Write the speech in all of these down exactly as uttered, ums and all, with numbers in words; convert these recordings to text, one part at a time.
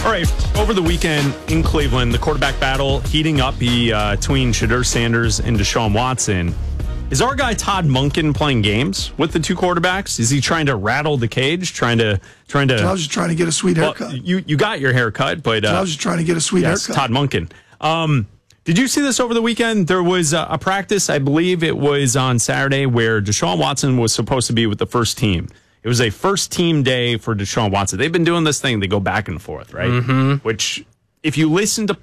All right, over the weekend in Cleveland, the quarterback battle heating up uh, between Shedeur Sanders and Deshaun Watson. Is our guy Todd Monken playing games with the two quarterbacks? Is he trying to rattle the cage, trying to trying to? I was just trying to get a sweet haircut. Well, you you got your haircut, but uh, I was just trying to get a sweet yes, haircut. Todd Monken. Um, did you see this over the weekend? There was a, a practice, I believe it was on Saturday, where Deshaun Watson was supposed to be with the first team. It was a first team day for Deshaun Watson. They've been doing this thing. They go back and forth, right? Mm-hmm. Which, if you listen to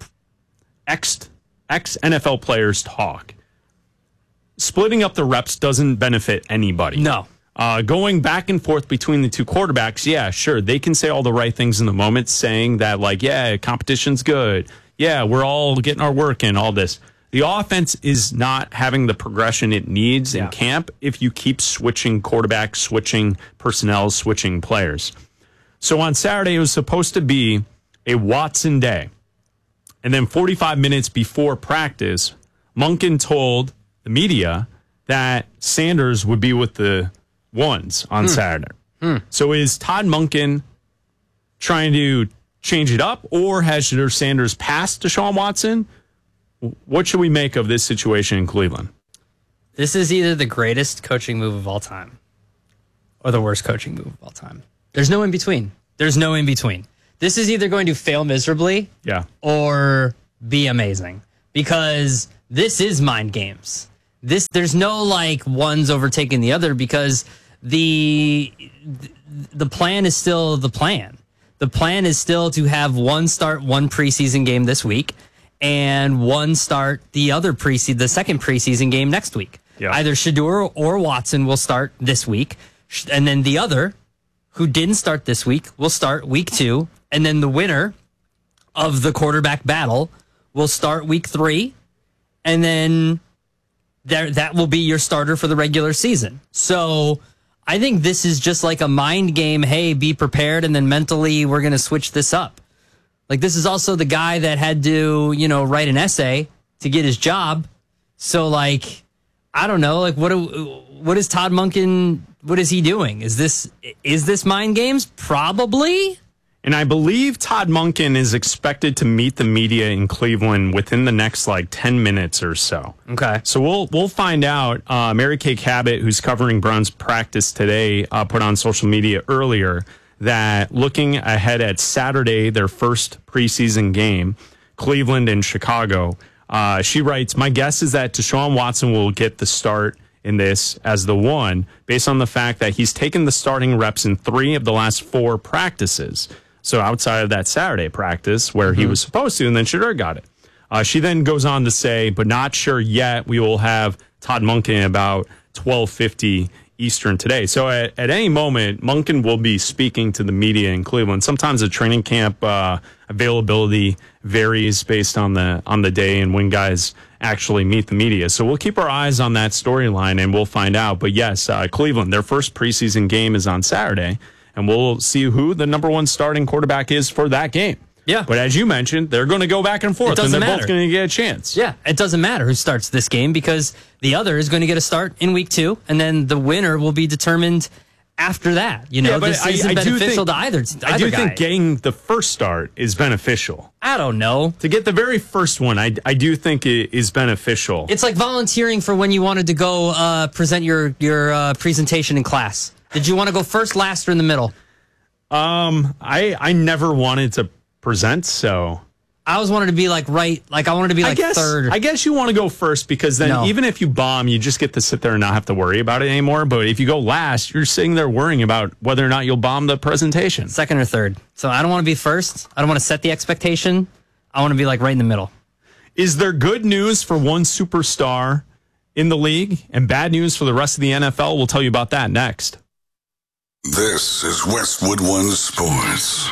ex, ex-N F L players talk, splitting up the reps doesn't benefit anybody. No. Uh, going back and forth between the two quarterbacks, yeah, sure. They can say all the right things in the moment, saying that, like, yeah, competition's good. Yeah, we're all getting our work in, all this. The offense is not having the progression it needs in yeah. camp if you keep switching quarterbacks, switching personnel, switching players. So on Saturday, it was supposed to be a Watson day. And then forty-five minutes before practice, Monken told the media that Sanders would be with the ones on hmm. Saturday. Hmm. So is Todd Monken trying to change it up, or has Shedeur Sanders passed Deshaun Watson? What should we make of this situation in Cleveland? This is either the greatest coaching move of all time or the worst coaching move of all time. There's no in between. There's no in between. This is either going to fail miserably yeah. or be amazing, because this is mind games. This there's no like one's overtaking the other, because the the plan is still the plan. The plan is still to have one start one preseason game this week and one start the other preseason, the second preseason game next week. Yeah. Either Shedeur or Watson will start this week, and then the other, who didn't start this week, will start week two, and then the winner of the quarterback battle will start week three, and then there that will be your starter for the regular season. So I think this is just like a mind game. Hey, be prepared, and then mentally we're going to switch this up. Like, this is also the guy that had to, you know, write an essay to get his job. So, like, I don't know. Like, what do, what is Todd Monken, what is he doing? Is this is this mind games? Probably. And I believe Todd Monken is expected to meet the media in Cleveland within the next, like, ten minutes or so. Okay. So we'll we'll find out. Uh, Mary Kay Cabot, who's covering Browns practice today, uh, put on social media earlier that looking ahead at Saturday, their first preseason game, Cleveland and Chicago, uh, she writes, my guess is that Deshaun Watson will get the start in this as the one, based on the fact that he's taken the starting reps in three of the last four practices. So outside of that Saturday practice where mm-hmm. he was supposed to, and then Shedeur got it. Uh, she then goes on to say, but not sure yet. We will have Todd Monken about twelve fifty Eastern today. So at, at any moment, Monken will be speaking to the media in Cleveland. Sometimes the training camp uh, availability varies based on the on the day and when guys actually meet the media. So we'll keep our eyes on that storyline and we'll find out. But yes, uh, Cleveland, their first preseason game is on Saturday, and we'll see who the number one starting quarterback is for that game. Yeah. But as you mentioned, they're going to go back and forth, and they're matter. both going to get a chance. Yeah, it doesn't matter who starts this game, because the other is going to get a start in week two, and then the winner will be determined after that. You know, yeah, but this I, isn't I beneficial think, to either, either I do guy. think getting the first start is beneficial. I don't know. To get the very first one, I, I do think it is beneficial. It's like volunteering for when you wanted to go uh, present your, your uh, presentation in class. Did you want to go first, last, or in the middle? Um, I I never wanted to present, so I always wanted to be like right, like I wanted to be like I guess, third. I guess you want to go first, because then No. even if you bomb, you just get to sit there and not have to worry about it anymore. But if you go last, you're sitting there worrying about whether or not you'll bomb the presentation. Second or third. So I don't want to be first. I don't want to set the expectation. I want to be like right in the middle. Is there good news for one superstar in the league and bad news for the rest of the N F L? We'll tell you about that next. This is Westwood One Sports.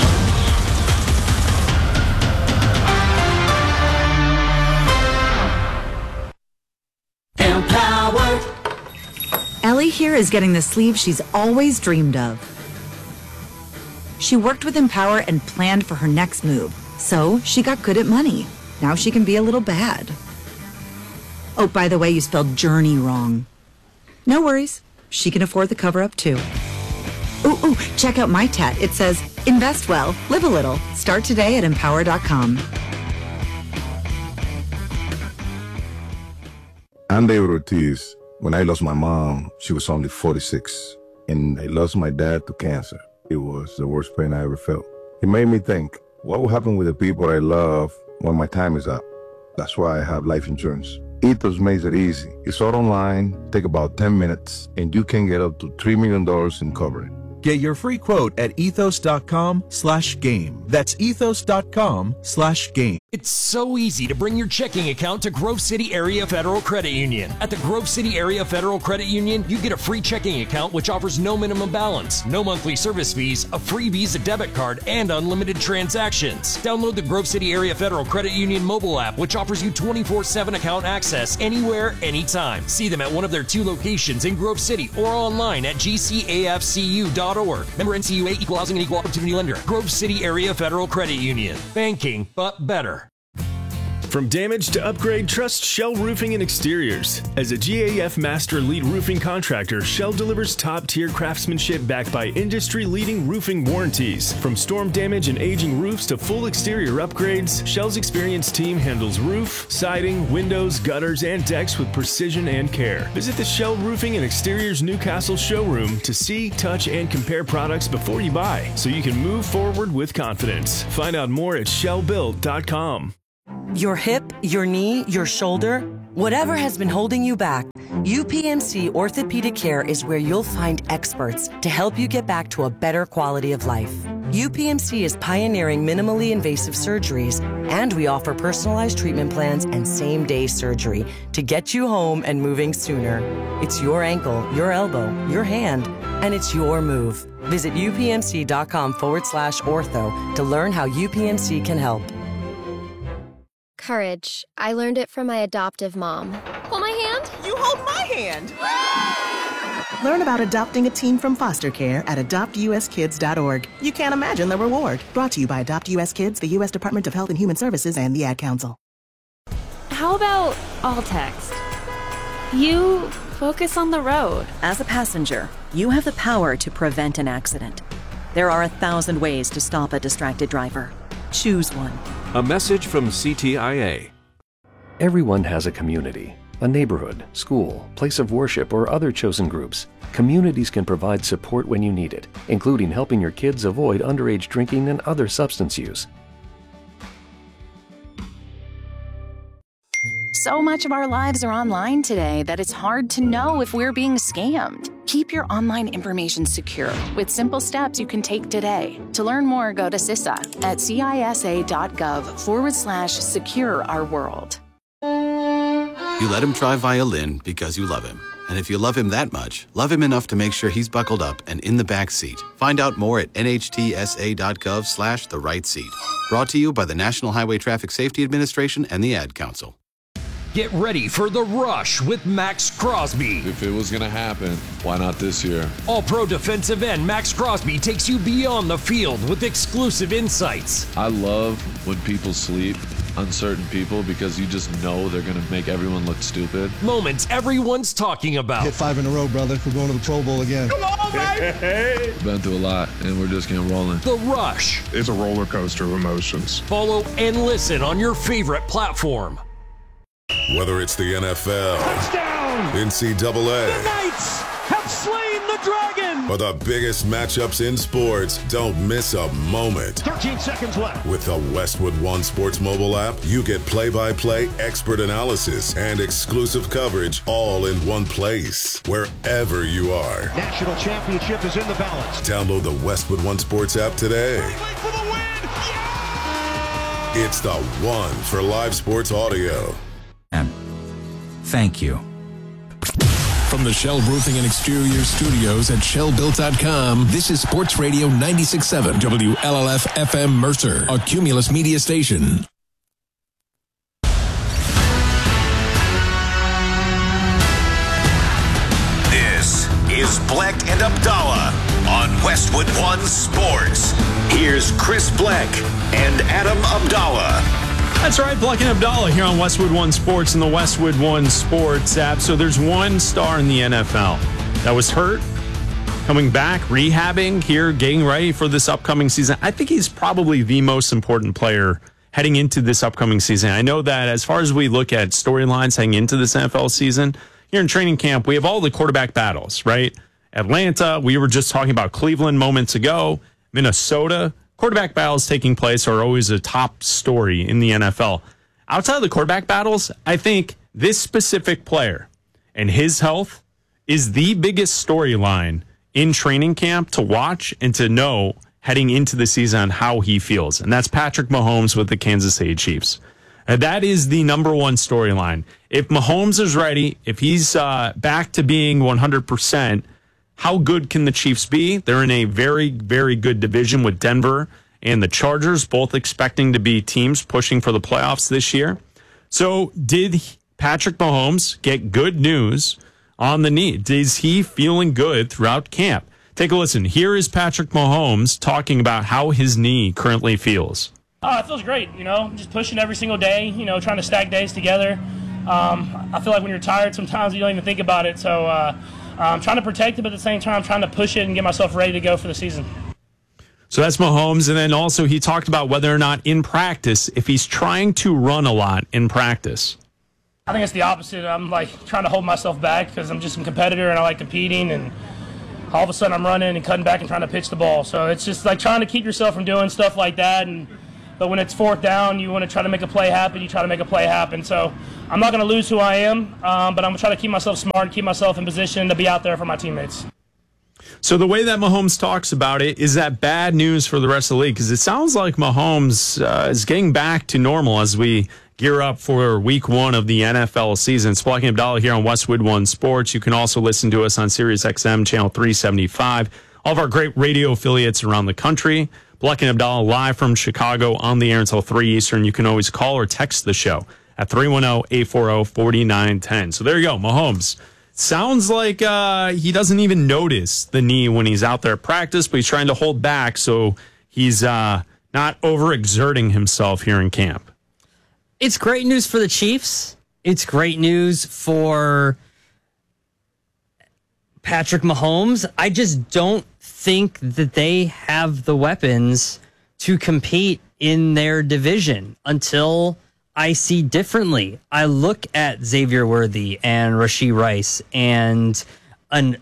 Empowered. Ellie here is getting the sleeve she's always dreamed of. She worked with Empower and planned for her next move, so she got good at money. Now she can be a little bad. Oh, by the way, you spelled journey wrong. No worries. She can afford the cover-up, too. Ooh, ooh, check out my tat. It says, invest well, live a little. Start today at empower dot com. I'm David Ortiz. When I lost my mom, she was only forty-six. And I lost my dad to cancer. It was the worst pain I ever felt. It made me think, what will happen with the people I love when my time is up? That's why I have life insurance. Ethos makes it easy. It's all online, take about ten minutes, and you can get up to three million dollars in coverage. Get your free quote at ethos.com slash game. That's ethos.com slash game. It's so easy to bring your checking account to Grove City Area Federal Credit Union. At the Grove City Area Federal Credit Union, you get a free checking account which offers no minimum balance, no monthly service fees, a free Visa debit card, and unlimited transactions. Download the Grove City Area Federal Credit Union mobile app, which offers you twenty-four seven account access anywhere, anytime. See them at one of their two locations in Grove City or online at g c a f c u dot org. Member N C U A, Equal Housing and Equal Opportunity Lender. Grove City Area Federal Credit Union. Banking, but better. From damage to upgrade, trust Shell Roofing and Exteriors. As a G A F Master Elite Roofing Contractor, Shell delivers top-tier craftsmanship backed by industry-leading roofing warranties. From storm damage and aging roofs to full exterior upgrades, Shell's experienced team handles roof, siding, windows, gutters, and decks with precision and care. Visit the Shell Roofing and Exteriors Newcastle showroom to see, touch, and compare products before you buy, so you can move forward with confidence. Find out more at shell built dot com. Your hip, your knee, your shoulder, whatever has been holding you back, U P M C Orthopedic Care is where you'll find experts to help you get back to a better quality of life. U P M C is pioneering minimally invasive surgeries, and we offer personalized treatment plans and same-day surgery to get you home and moving sooner. It's your ankle, your elbow, your hand, and it's your move. Visit upmc.com forward slash ortho to learn how U P M C can help. Courage. I learned it from my adoptive mom. Hold my hand. You hold my hand. Learn about adopting a teen from foster care at adopt u s kids dot org. You can't imagine the reward. Brought to you by Adopt U S Kids, the U S Department of Health and Human Services, and the Ad Council. How about all text? You focus on the road. As a passenger, you have the power to prevent an accident. There are a thousand ways to stop a distracted driver. Choose one. A message from C T I A. Everyone has a community, a neighborhood, school, place of worship, or other chosen groups. Communities can provide support when you need it, including helping your kids avoid underage drinking and other substance use. So much of our lives are online today that it's hard to know if we're being scammed. Keep your online information secure with simple steps you can take today. To learn more, go to C I S A at cisa.gov forward slash secure our world. You let him try violin because you love him. And if you love him that much, love him enough to make sure he's buckled up and in the back seat. Find out more at nhtsa.gov slash the right seat. Brought to you by the National Highway Traffic Safety Administration and the Ad Council. Get ready for the rush with Max Crosby. If it was going to happen, why not this year? All-pro defensive end Max Crosby takes you beyond the field with exclusive insights. I love when people sleep, uncertain people, because you just know they're going to make everyone look stupid. Moments everyone's talking about. Hit five in a row, brother. We're going to the Pro Bowl again. Come on, baby! We've been through a lot, and we're just getting rolling. The Rush. It's a roller coaster of emotions. Follow and listen on your favorite platform. Whether it's the N F L, touchdown, N C double A, the Knights have slain the dragon, or the biggest matchups in sports, don't miss a moment. thirteen seconds left. With the Westwood One Sports mobile app, you get play-by-play expert analysis and exclusive coverage all in one place, wherever you are. National championship is in the balance. Download the Westwood One Sports app today. For the win. Yeah! It's the one for live sports audio. And thank you. From the Shell Roofing and Exterior Studios at shell built dot com, this is Sports Radio ninety-six point seven W L L F F M Mercer, a Cumulus media station. This is Bleck and Abdallah on Westwood One Sports. Here's Chris Bleck and Adam Abdallah. That's right, Bleck and Abdallah here on Westwood One Sports and the Westwood One Sports app. So there's one star in the N F L that was hurt coming back, rehabbing here, getting ready for this upcoming season. I think he's probably the most important player heading into this upcoming season. I know that as far as we look at storylines heading into this N F L season, here in training camp, we have all the quarterback battles, right? Atlanta, we were just talking about Cleveland moments ago, Minnesota. Quarterback battles taking place are always a top story in the N F L. Outside of the quarterback battles, I think this specific player and his health is the biggest storyline in training camp to watch and to know heading into the season how he feels. And that's Patrick Mahomes with the Kansas City Chiefs. And that is the number one storyline. If Mahomes is ready, if he's uh, back to being one hundred percent, how good can the Chiefs be? They're in a very, very good division with Denver and the Chargers, both expecting to be teams pushing for the playoffs this year. So did Patrick Mahomes get good news on the knee? Is he feeling good throughout camp? Take a listen. Here is Patrick Mahomes talking about how his knee currently feels. Oh, it feels great. You know, just pushing every single day, you know, trying to stack days together. Um, I feel like when you're tired, sometimes you don't even think about it. So uh, I'm trying to protect it, but at the same time, I'm trying to push it and get myself ready to go for the season. So that's Mahomes. And then also he talked about whether or not in practice, if he's trying to run a lot in practice. I think it's the opposite. I'm like trying to hold myself back because I'm just a competitor and I like competing, and all of a sudden I'm running and cutting back and trying to pitch the ball. So it's just like trying to keep yourself from doing stuff like that. And but when it's fourth down, you want to try to make a play happen. You try to make a play happen. So I'm not going to lose who I am, um, but I'm going to try to keep myself smart and keep myself in position to be out there for my teammates. So the way that Mahomes talks about it, is that bad news for the rest of the league? Because it sounds like Mahomes uh, is getting back to normal as we gear up for week one of the N F L season. It's Black and Abdallah here on Westwood One Sports. You can also listen to us on Sirius X M channel three seventy-five. All of our great radio affiliates around the country. Black and Abdallah live from Chicago on the air until three Eastern. You can always call or text the show at three one zero, eight four zero, four nine one zero. So there you go, Mahomes. Sounds like uh, he doesn't even notice the knee when he's out there at practice, but he's trying to hold back so he's uh, not overexerting himself here in camp. It's great news for the Chiefs. It's great news for Patrick Mahomes. I just don't think that they have the weapons to compete in their division until I see differently. I look at Xavier Worthy and Rashee Rice and an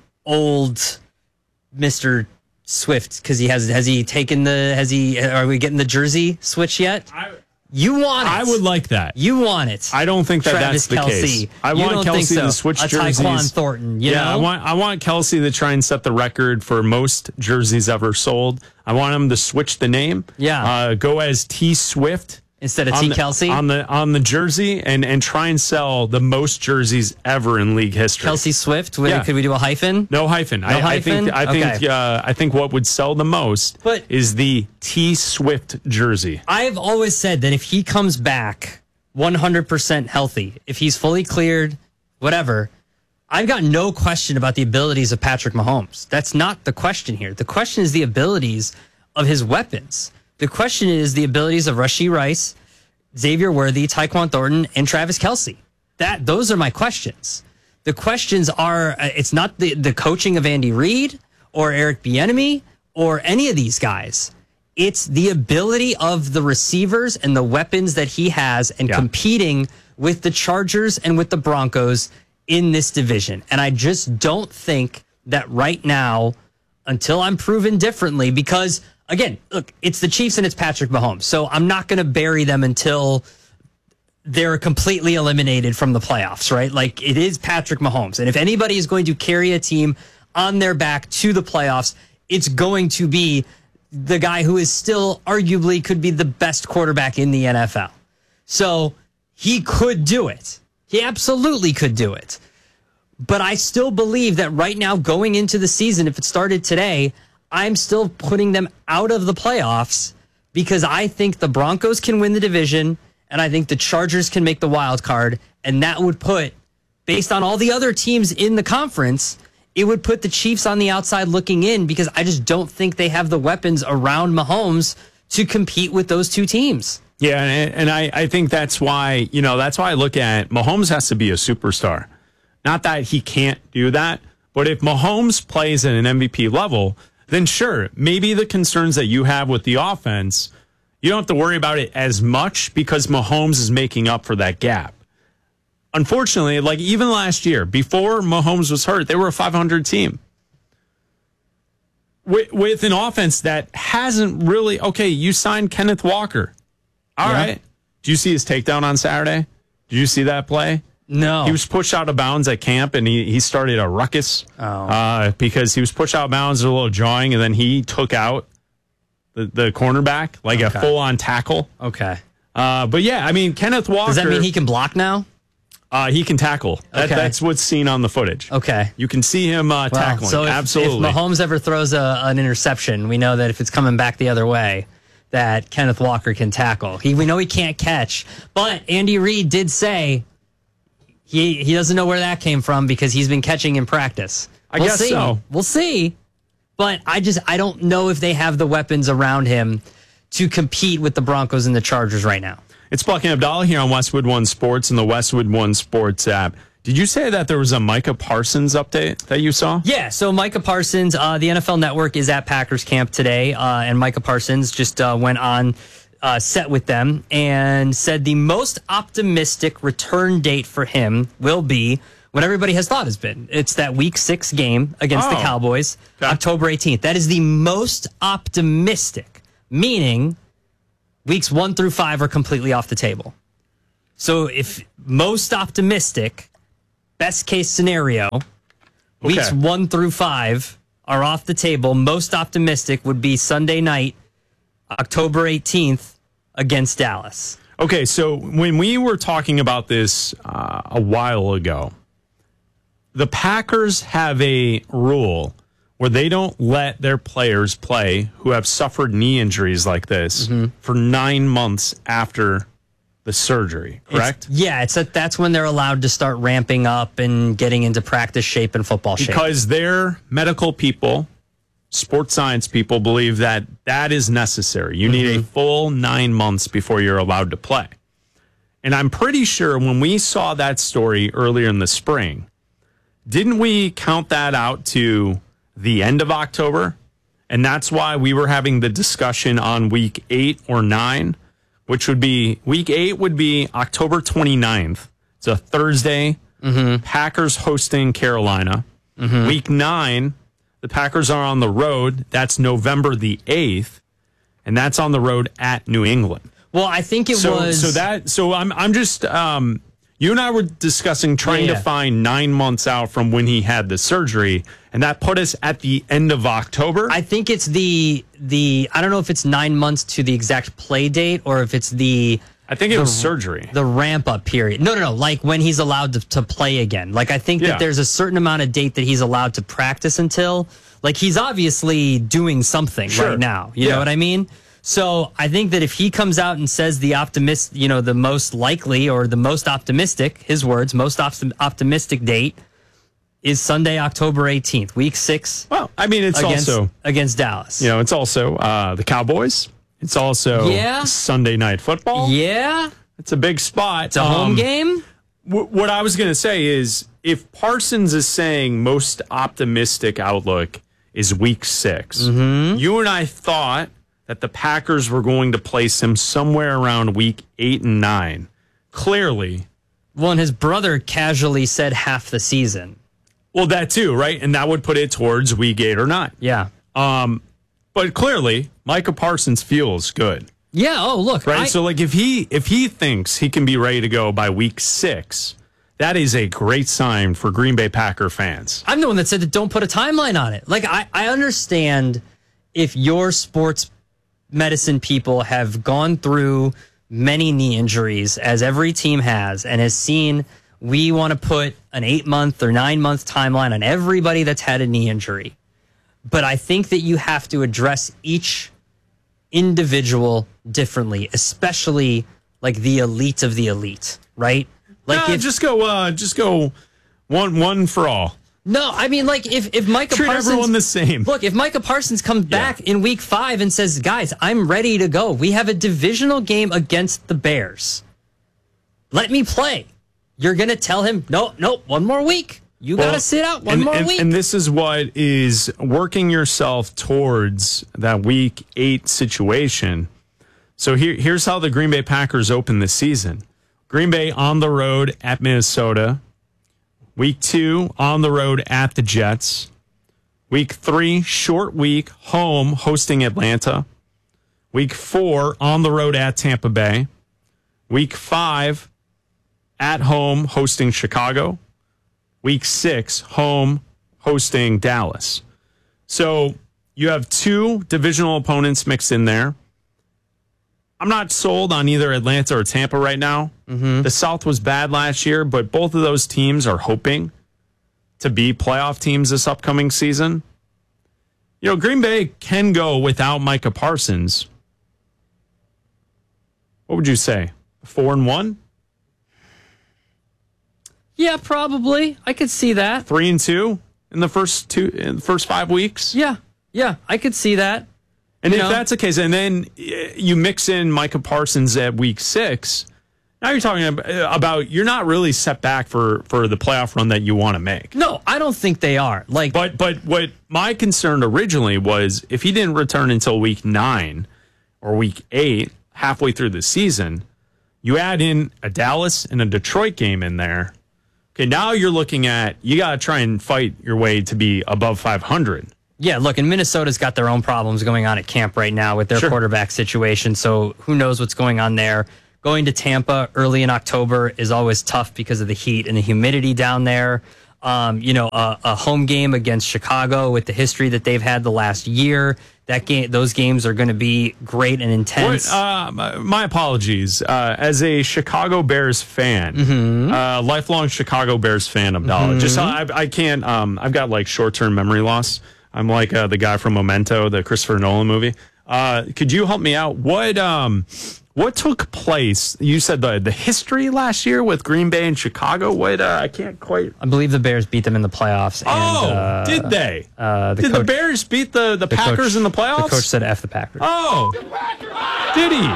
old Mister Swift because he has has he taken the has he are we getting the jersey switch yet? I, you want it. I would like that. You want it. I don't think that Travis that's the Kelce. case. I You want don't Kelce think so. to switch a jerseys. Tyquan Thornton, you yeah, know? I want I want Kelce to try and set the record for most jerseys ever sold. I want him to switch the name. Yeah. Uh, go as T Swift. Instead of on T. the, Kelce? on the on the jersey and, and try and sell the most jerseys ever in league history. Kelce Swift? Would, Yeah. Could we do a hyphen? No hyphen. No I, hyphen? I think I think Okay. uh, I think what would sell the most But- is the T Swift jersey. I've always said that if he comes back one hundred percent healthy, if he's fully cleared, whatever, I've got no question about the abilities of Patrick Mahomes. That's not the question here. The question is the abilities of his weapons. The question is the abilities of Rashee Rice, Xavier Worthy, Tyquan Thornton, and Travis Kelce. That those are my questions. The questions are uh, it's not the, the coaching of Andy Reid or Eric Bieniemy or any of these guys. It's the ability of the receivers and the weapons that he has and Yeah. competing with the Chargers and with the Broncos in this division. And I just don't think that right now, until I'm proven differently, because again, look, it's the Chiefs and it's Patrick Mahomes. So I'm not going to bury them until they're completely eliminated from the playoffs, right? Like it is Patrick Mahomes. And if anybody is going to carry a team on their back to the playoffs, it's going to be the guy who is still arguably could be the best quarterback in the N F L. So he could do it. He absolutely could do it. But I still believe that right now going into the season, if it started today, I'm still putting them out of the playoffs because I think the Broncos can win the division and I think the Chargers can make the wild card. And that would put, based on all the other teams in the conference, it would put the Chiefs on the outside looking in because I just don't think they have the weapons around Mahomes to compete with those two teams. Yeah, and, and I, I think that's why, you know, that's why I look at Mahomes has to be a superstar. Not that he can't do that, But if Mahomes plays at an M V P level, then sure, maybe the concerns that you have with the offense, you don't have to worry about it as much because Mahomes is making up for that gap. Unfortunately, like even last year, before Mahomes was hurt, they were a five hundred team. With, with an offense that hasn't really, okay, you signed Kenneth Walker. All yeah. right. Did you see his takedown on Saturday? Did you see that play? No. He was pushed out of bounds at camp, and he, he started a ruckus oh. uh, because he was pushed out of bounds, a little jawing, and then he took out the, the cornerback, like okay. a full-on tackle. Okay. Uh, but, yeah, I mean, Kenneth Walker... Does that mean he can block now? Uh, he can tackle. That, okay. That's what's seen on the footage. Okay. You can see him uh, well, tackling. So if, Absolutely. if Mahomes ever throws a, an interception, we know that if it's coming back the other way, that Kenneth Walker can tackle. He, we know he can't catch, but Andy Reid did say he he doesn't know where that came from because he's been catching in practice. I we'll guess see. so. We'll see. But I just I don't know if they have the weapons around him to compete with the Broncos and the Chargers right now. It's Buck and Abdallah here on Westwood One Sports and the Westwood One Sports app. Did you say that there was a Micah Parsons update that you saw? Yeah, so Micah Parsons, uh, the N F L Network is at Packers camp today, uh, and Micah Parsons just uh, went on uh, set with them and said the most optimistic return date for him will be what everybody has thought has been. It's that week six game against oh. the Cowboys, okay. October eighteenth. That is the most optimistic, meaning weeks one through five are completely off the table. So if most optimistic, best case scenario, okay. weeks one through five are off the table. Most optimistic would be Sunday night, October eighteenth, against Dallas. Okay, so when we were talking about this uh, a while ago, the Packers have a rule where they don't let their players play who have suffered knee injuries like this mm-hmm. for nine months after the surgery, correct? It's, yeah, it's a, that's when they're allowed to start ramping up and getting into practice shape and football shape. Because their medical people, sports science people, believe that that is necessary. You mm-hmm. need a full nine months before you're allowed to play. And I'm pretty sure when we saw that story earlier in the spring, didn't we count that out to the end of October? And that's why we were having the discussion on week eight or nine, which would be week eight would be October twenty-ninth. It's a Thursday. Mm-hmm. Packers hosting Carolina. Mm-hmm. Week nine, the Packers are on the road. That's November the eighth. And that's on the road at New England. Well, I think it so, was. So that, so I'm, I'm just, um, you and I were discussing trying yeah. to find nine months out from when he had the surgery, and that put us at the end of October. I think it's the the I don't know if it's nine months to the exact play date or if it's the I think it the, was surgery. The ramp up period. No, no, no. Like when he's allowed to, to play again. Like I think yeah. that there's a certain amount of date that he's allowed to practice until. Like he's obviously doing something sure. right now. You yeah. know what I mean? So I think that if he comes out and says the optimist, you know, the most likely or the most optimistic, his words, most op- optimistic date is Sunday, October eighteenth, week six. Well, I mean, it's against, also against Dallas. You know, it's also uh, the Cowboys. It's also yeah. Sunday Night Football. Yeah. It's a big spot. It's a um, home game. W- what I was going to say is if Parsons is saying most optimistic outlook is week six, mm-hmm. you and I thought that the Packers were going to place him somewhere around week eight and nine. Clearly. Well, and his brother casually said half the season. Well, that too, right? And that would put it towards week eight or nine. Yeah. Um, but clearly, Micah Parsons feels good. Yeah. Oh, look. Right. I, so, like, if he if he thinks he can be ready to go by week six, that is a great sign for Green Bay Packer fans. I'm the one that said that don't put a timeline on it. Like, I, I understand if your sports medicine people have gone through many knee injuries, as every team has, and has seen we want to put an eight month or nine month timeline on everybody that's had a knee injury. But I think that you have to address each individual differently, especially like the elite of the elite, right? Like nah, if, just go, uh, just go one one for all. No, I mean, like, if, if Micah Treat Parsons... everyone the same. Look, if Micah Parsons comes back yeah. in week five and says, guys, I'm ready to go. We have a divisional game against the Bears. Let me play. You're going to tell him, no, no, one more week. You Well, got to sit out one and, more and, week. And this is what is working yourself towards that week eight situation. So here, here's how the Green Bay Packers open this season. Green Bay on the road at Minnesota. Week two, on the road at the Jets. Week three, short week, home, hosting Atlanta. Week four, on the road at Tampa Bay. Week five, at home, hosting Chicago. Week six, home, hosting Dallas. So you have two divisional opponents mixed in there. I'm not sold on either Atlanta or Tampa right now. Mm-hmm. The South was bad last year, but both of those teams are hoping to be playoff teams this upcoming season. You know, Green Bay can go without Micah Parsons. What would you say? Four and one? Yeah, probably. I could see that. Three and two in the first two in the first five weeks? Yeah. Yeah, I could see that. And You if know? that's the case, and then you mix in Micah Parsons at week six, now you're talking about you're not really set back for, for the playoff run that you want to make. No, I don't think they are. Like, but but what my concern originally was if he didn't return until week nine or week eight, halfway through the season, you add in a Dallas and a Detroit game in there. Okay, now you're looking at you got to try and fight your way to be above five hundred. Yeah, look, and Minnesota's got their own problems going on at camp right now with their Sure. quarterback situation. So who knows what's going on there. Going to Tampa early in October is always tough because of the heat and the humidity down there. Um, you know, a, a home game against Chicago with the history that they've had the last year. That game, those games are going to be great and intense. What, uh, my, my apologies. Uh, as a Chicago Bears fan, Mm-hmm. uh, lifelong Chicago Bears fan, Abdallah. Mhm. Just so I, I can't. Um, I've got like short term memory loss. I'm like uh, the guy from Memento, the Christopher Nolan movie. Uh, could you help me out? What um, what took place? You said the the history last year with Green Bay and Chicago. What uh, I can't quite. I believe the Bears beat them in the playoffs. And, Oh, uh, did they? Uh, the Did coach, the Bears beat the, the, the Packers coach- in the playoffs? The coach said F the Packers. Oh, did he?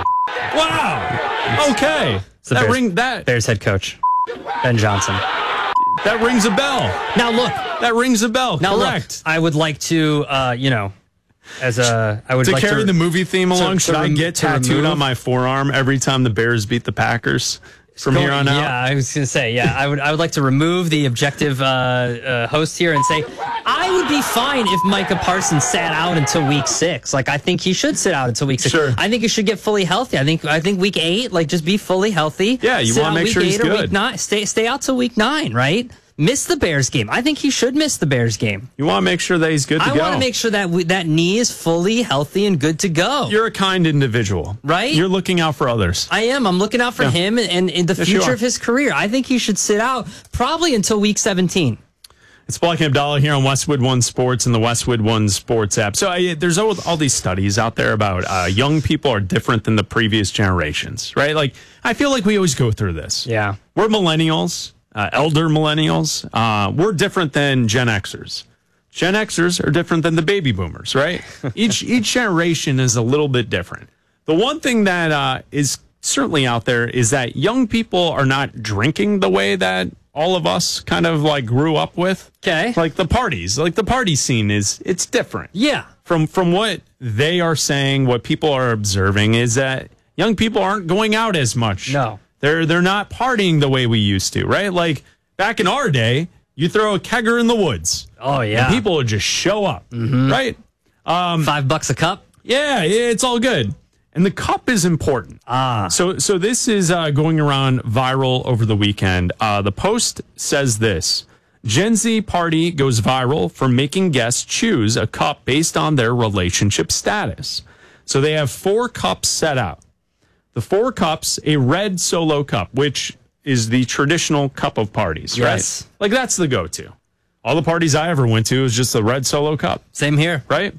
Wow. Okay. It's the That Bears, ring that Bears head coach, Ben Johnson. that rings a bell. Now look, That rings a bell. now Correct. look. I would like to, uh, you know, as a, I would to like carry to, the movie theme to- along, to should I rem- get to tattooed remove- on my forearm every time the Bears beat the Packers from Go- here on out? Yeah, I was going to say, yeah, I would I would like to remove the objective uh, uh, host here and say I would be fine if Micah Parsons sat out until week six. Like I think he should sit out until week six. Sure. I think he should get fully healthy. I think I think week eight, like just be fully healthy. Yeah, you Sit wanna out make week sure he's eight or good. Week nine. Stay stay out till week nine, right? Miss the Bears game. I think he should miss the Bears game. You want to make sure that he's good to I go. want to make sure that we, that knee is fully healthy and good to go. You're a kind individual. Right? You're looking out for others. I am. I'm looking out for Yeah. him and, and in the Yes, you future are. of his career. I think he should sit out probably until week seventeen. It's Black and Abdallah here on Westwood One Sports and the Westwood One Sports app. So I, there's all, all these studies out there about uh, young people are different than the previous generations, right? Like, I feel like we always go through this. Yeah. We're millennials, uh, elder millennials. Uh, we're different than Gen Xers. Gen Xers are different than the baby boomers, right? each each generation is a little bit different. The one thing that uh, is certainly out there is that young people are not drinking the way that all of us kind of like grew up with. Okay. Like the parties, like the party scene is, it's different. Yeah. From, from what they are saying, what people are observing is that young people aren't going out as much. No. They're, they're not partying the way we used to, right? Like back in our day, you throw a kegger in the woods. Oh, yeah. And people would just show up, Mhm. right? Um, Five bucks a cup? Yeah, it's all good. And the cup is important. Ah. So so this is uh, going around viral over the weekend. Uh, the Post says this. Gen Z party goes viral for making guests choose a cup based on their relationship status. So they have four cups set out. The four cups, a red solo cup, which is the traditional cup of parties, Yes. right? Like that's the go-to. All the parties I ever went to was just the red solo cup. Same here. Right?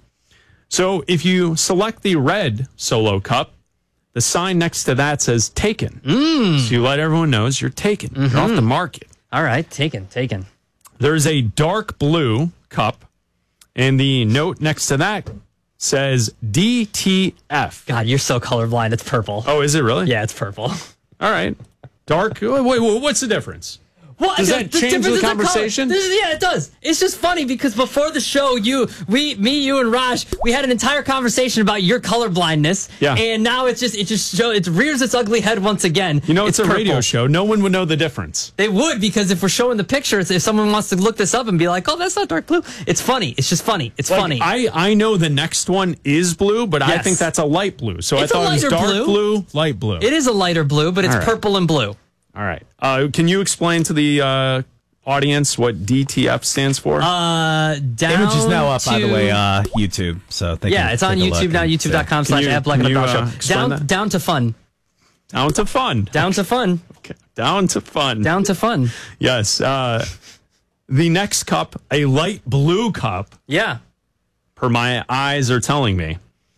So if you select the red solo cup, the sign next to that says taken. Mm. So you let everyone know you're taken. You're off the market. All right. Taken. Taken. There's a dark blue cup, and the note next to that says D T F. God, you're so colorblind. It's purple. Oh, is it really? Yeah, it's purple. All right. Dark. Wait, wait, wait, what's the difference? Well, Does the- that the change difference the is color. conversation? This is- yeah, it does. It's just funny because before the show, you, we, me, you, and Raj, we had an entire conversation about your color blindness. Yeah. And now it's just, it just show, it rears its ugly head once again. You know, it's, a radio purple. show. No one would know the difference. They would, because if we're showing the pictures, if someone wants to look this up and be like, "Oh, that's not dark blue," it's funny. It's just funny. It's Like, funny. I, I know the next one is blue, but I Yes. think that's a light blue. So It's a I thought it was lighter dark blue. blue, light blue. It is a lighter blue, but it's All right. purple and blue. All right. Uh, can you explain to the uh, audience what D T F stands for? Uh, down Image is now up, by the to- way, uh, YouTube. So they yeah, can it's on take a look YouTube now. and YouTube dot com see. slash Can you- at Black and can you, Abdallah uh, Show. explain Down, that? down to fun. Down to fun. Down to fun. Okay. Down to fun. Down to fun. Yes. Uh, the next cup, a light blue cup, Yeah. per my eyes are telling me,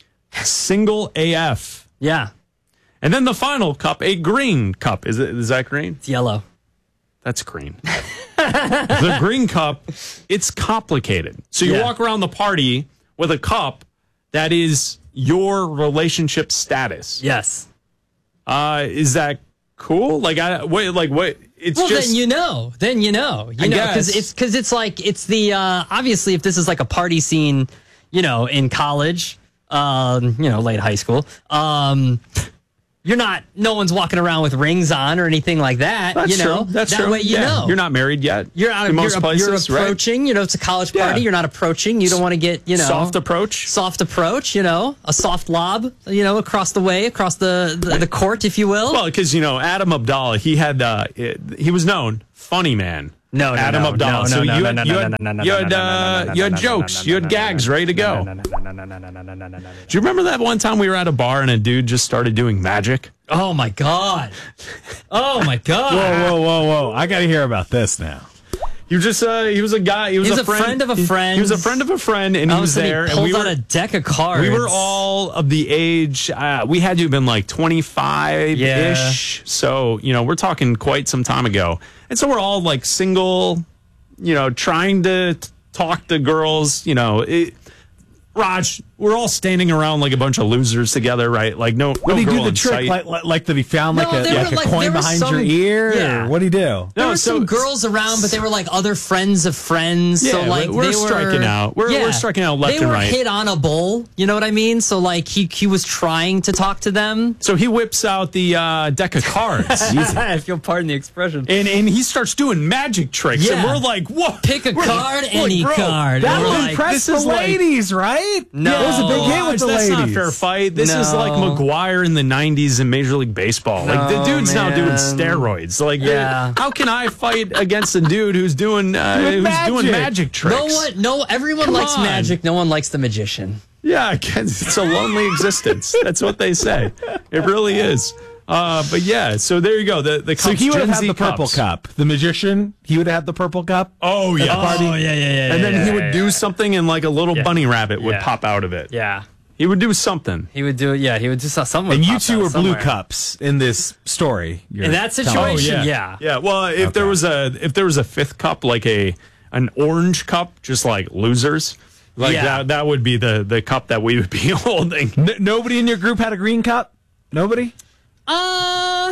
single A F. Yeah. And then the final cup, a green cup. Is it? Is that green? It's yellow. That's green. The green cup, it's complicated. So you Yeah. walk around the party with a cup that is your relationship status. Yes. Uh, is that cool? Like I wait, like what? It's Well, just then you know. Then you know. You I know, because guess. it's because it's like it's the uh, obviously if this is like a party scene, you know, in college, um, you know, late high school, um, you're not. No one's walking around with rings on or anything like that. That's you know, true. That's that true. way you Yeah. know You're not married yet. You're out in of most you're, places, you're right? approaching. You know, it's a college party. Yeah. You're not approaching. You don't want to get you know Soft approach. soft approach. You know, a soft lob. You know, across the way, across the the, the court, if you will. Well, because you know Adam Abdallah, he had uh, it, he was known funny man. No, no, Adam no, Abdallah. no, so no, you no, had no, you no, had no, no, no, you no, had no, uh, no, you had no, no, jokes, no, you had no, gags ready to go. no, no, no, no, no, no, no, no, no, no, no. Do you remember that one time we were at a bar and a dude just started doing magic? Oh my god! Oh my god! Whoa, whoa, whoa, whoa! I got to hear about this now. He was just uh, he was a guy. He was, He's a, a friend, friend of a he- friend. He was a friend of a friend, and All he of a was sudden there. He and pulls we out were a deck of cards. we were all of the age. Uh, we had to have been like twenty-five ish. So you know, we're talking quite some time ago, and so we're all like single. You know, trying to t- talk to girls. You know, it, Raj, we're all standing around like a bunch of losers together, right? Like no, What no did he girl do the in trick? sight. Like, like, like that he found like No, a, there like were, a like, coin there were behind some- your ear? yeah. Or what did he do? There No, were so- some girls around, but they were like other friends of friends. so Yeah, like we're they were striking out. We're- we're striking out left they and were right. hit on a bowl. You know what I mean? So like he he was trying to talk to them. So he whips out the uh, deck of cards. if you'll pardon the expression. And and he starts doing magic tricks, and Yeah. we're like, "What? Pick a We're card, like, any bro, card. That We're would like, impress this the is like- ladies, right? No. It was a big hit with Raj, the that's ladies. not fair fight. This is No. like McGuire in the nineties in Major League Baseball. Like the No, dude's now doing man. steroids. Like, Yeah. how can I fight against a dude who's doing uh, Doing who's magic. doing magic tricks? No one, no, everyone Come likes on. magic. No one likes the magician. Yeah, I guess it's a lonely existence. That's what they say. It really is. Uh, but yeah, so there you go. The the So cups, he would have Gen had Z the purple cups. cup. The magician, he would have had the purple cup. Oh At the yeah, party? Oh yeah, yeah, yeah. and yeah, then yeah, he would yeah, do something, and like a little Yeah. bunny rabbit would Yeah. pop out of it. Yeah, He would do something. he would do it. Yeah, he would do something. And you two were blue cups in this story. you're In that telling me. situation, Oh, yeah. Yeah. Well, if there was a if there was a fifth cup, like a an orange cup, just like losers, like Yeah. that that would be the the cup that we would be holding. N- nobody in your group had a green cup? Nobody? Uh,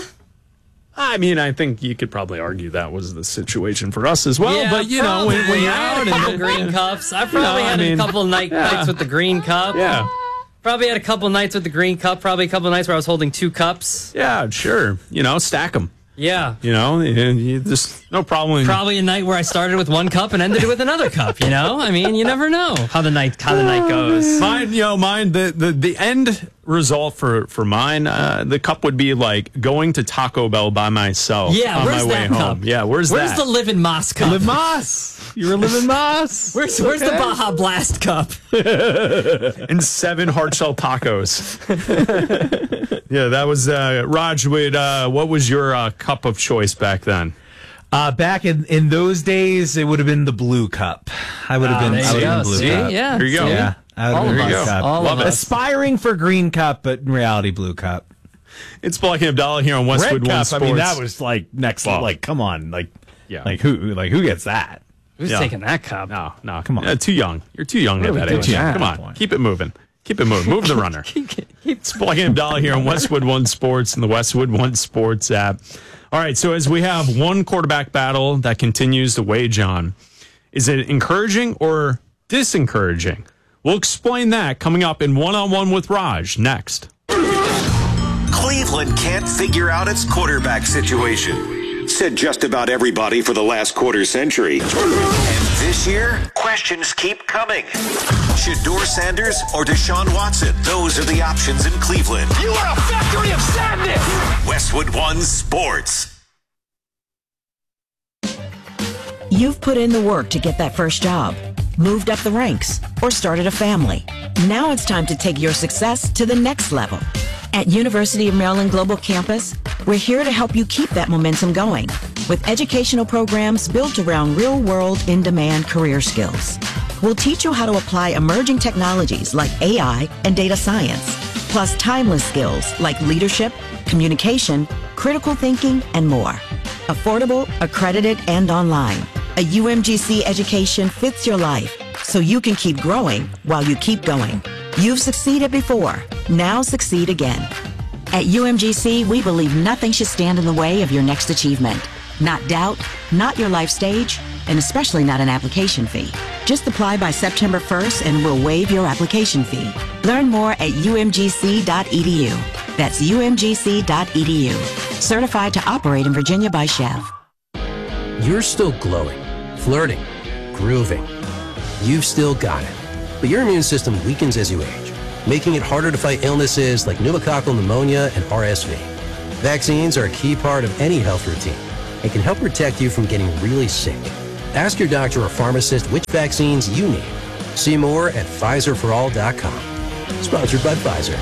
I mean, I think you could probably argue that was the situation for us as well. yeah, but you know, when, when probably. you're I had out a couple and green cups. I probably know, I had mean, a couple night, yeah. nights with the green cup. yeah, Probably had a couple nights with the green cup. Probably a couple nights where I was holding two cups. yeah, sure. You know, stack them. Yeah. You know, you, you just no problem. Probably a night where I started with one cup and ended it with another cup. You know, I mean, you never know how the night how the night goes. Mine, you know, mine. The, the, the end result for for mine, uh, the cup would be like going to Taco Bell by myself. Yeah, on where's my way that home. cup? Yeah, where's, Where's that? the Live in Moss cup? Live Moss. You were living Moss. Where's Where's the Okay. Baja Blast cup? and seven hard shell tacos. Yeah, that was uh, Raj. Would uh, what was your uh, cup of choice back then? Uh, back in, in those days, it would have been the blue cup. I would have Ah, been, there I you would have go. been blue See? cup. Yeah. Here you go. See? Yeah. I would All have of been blue us. cup. All Love of it. us. Aspiring for green cup, but in reality, blue cup. It's Black and Abdallah here on Westwood Red One cup. Sports. I mean, that was like next. Wow. Like, come on. Like, Yeah. Like who? Like who gets that? Who's Yeah. taking that cup? no, no, Come on. Uh, too young. You're too young What at are we that doing age. at Come that on, point? keep it moving. Keep it moving. Move the runner. It's Black and Abdallah here on Westwood One Sports and the Westwood One Sports app. All right, so as we have one quarterback battle that continues to wage on, is it encouraging or disencouraging? We'll explain that coming up in One-on-One with Raj next. Cleveland can't figure out its quarterback situation, said just about everybody for the last quarter century. And this year, questions keep coming. Shedeur Sanders or Deshaun Watson? Those are the options in Cleveland. You are a factory of sadness! Westwood One Sports. You've put in the work to get that first job, moved up the ranks, or started a family. Now it's time to take your success to the next level. At University of Maryland Global Campus, we're here to help you keep that momentum going with educational programs built around real-world, in-demand career skills. We'll teach you how to apply emerging technologies like A I and data science, plus timeless skills like leadership, communication, critical thinking, and more. Affordable, accredited, and online. A U M G C education fits your life, so you can keep growing while you keep going. You've succeeded before. Now succeed again. At U M G C, we believe nothing should stand in the way of your next achievement. Not doubt, not your life stage, and especially not an application fee. Just apply by September first and we'll waive your application fee. Learn more at U M G C dot E D U. That's U M G C dot E D U. Certified to operate in Virginia by Chev. You're still glowing, flirting, grooving. You've still got it. But your immune system weakens as you age, making it harder to fight illnesses like pneumococcal pneumonia and R S V. Vaccines are a key part of any health routine and can help protect you from getting really sick. Ask your doctor or pharmacist which vaccines you need. See more at Pfizer for all dot com. Sponsored by Pfizer.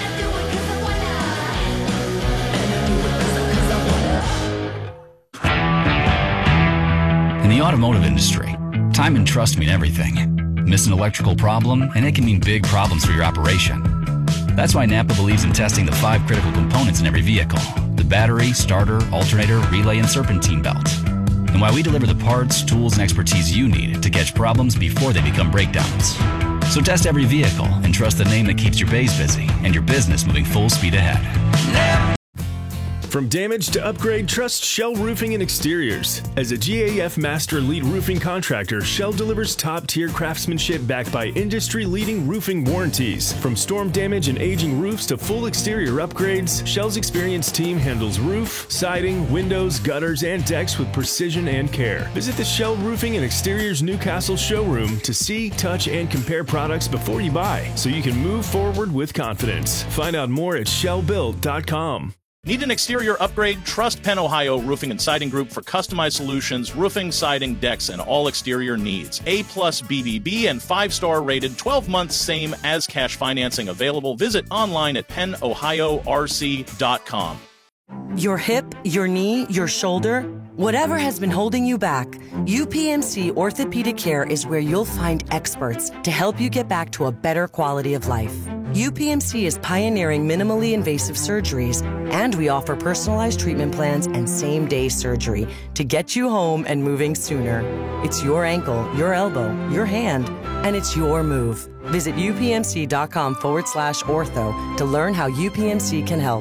In the automotive industry, time and trust mean everything. Miss an electrical problem, and it can mean big problems for your operation. That's why Napa believes in testing the five critical components in every vehicle: the battery, starter, alternator, relay, and serpentine belt. And why we deliver the parts, tools, and expertise you need to catch problems before they become breakdowns. So test every vehicle and trust the name that keeps your bays busy and your business moving full speed ahead. From damage to upgrade, trust Shell Roofing and Exteriors. As a G A F Master Lead Roofing Contractor, Shell delivers top-tier craftsmanship backed by industry-leading roofing warranties. From storm damage and aging roofs to full exterior upgrades, Shell's experienced team handles roof, siding, windows, gutters, and decks with precision and care. Visit the Shell Roofing and Exteriors Newcastle showroom to see, touch, and compare products before you buy, so you can move forward with confidence. Find out more at shell built dot com. Need an exterior upgrade? Trust Penn Ohio Roofing and Siding Group for customized solutions, roofing, siding, decks, and all exterior needs. A plus B B B and five-star rated, twelve months same as cash financing available. Visit online at penn ohio r c dot com. Your hip, your knee, your shoulder, whatever has been holding you back, U P M C Orthopedic Care is where you'll find experts to help you get back to a better quality of life. U P M C is pioneering minimally invasive surgeries, and we offer personalized treatment plans and same-day surgery to get you home and moving sooner. It's your ankle, your elbow, your hand, and it's your move. Visit upmc.com forward slash ortho to learn how U P M C can help.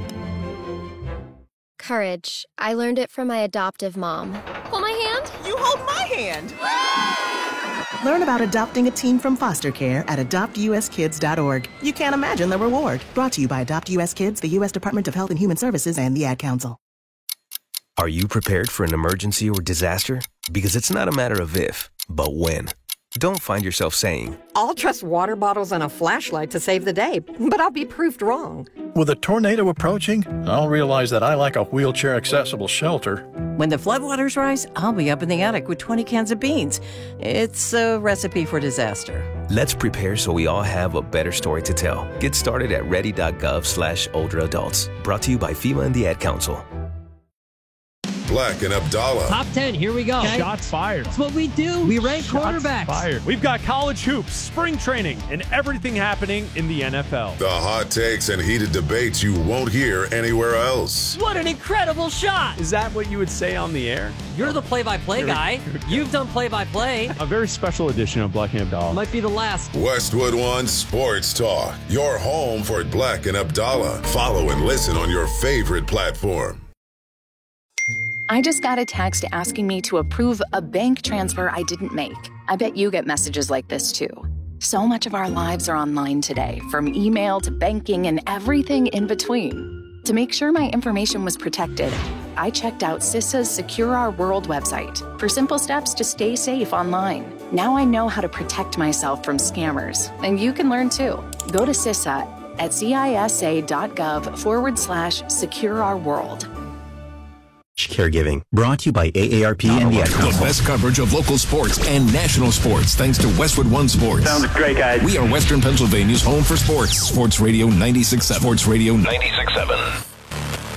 Courage. I learned it from my adoptive mom. Hold my hand. You hold my hand. Learn about adopting a teen from foster care at adopt u s kids dot org. You can't imagine the reward. Brought to you by Adopt U S Kids, the U S Department of Health and Human Services, and the Ad Council. Are you prepared for an emergency or disaster? Because it's not a matter of if, but when. Don't find yourself saying, I'll trust water bottles and a flashlight to save the day, but I'll be proved wrong. With a tornado approaching, I'll realize that I lack a wheelchair-accessible shelter. When the floodwaters rise, I'll be up in the attic with twenty cans of beans. It's a recipe for disaster. Let's prepare so we all have a better story to tell. Get started at ready.gov slash older adults. Brought to you by FEMA and the Ad Council. Black and Abdallah. Top ten, here we go. Okay. Shots fired. That's what we do. We rank Shots quarterbacks. Fired. We've got college hoops, spring training, and everything happening in the N F L. The hot takes and heated debates you won't hear anywhere else. What an incredible shot. Is that what you would say on the air? You're the play-by-play guy. You've done play-by-play. A very special edition of Black and Abdallah. Might be the last. Westwood One Sports Talk. Your home for Black and Abdallah. Follow and listen on your favorite platform. I just got a text asking me to approve a bank transfer I didn't make. I bet you get messages like this too. So much of our lives are online today, from email to banking and everything in between. To make sure my information was protected, I checked out CISA's Secure Our World website for simple steps to stay safe online. Now I know how to protect myself from scammers, and you can learn too. Go to CISA at cisa.gov forward slash secure our world. Caregiving, brought to you by A A R P and the Ad Council. The best coverage of local sports and national sports, thanks to Westwood One Sports. Sounds great, guys. We are Western Pennsylvania's home for sports. Sports Radio ninety-six point seven. Sports Radio ninety-six point seven.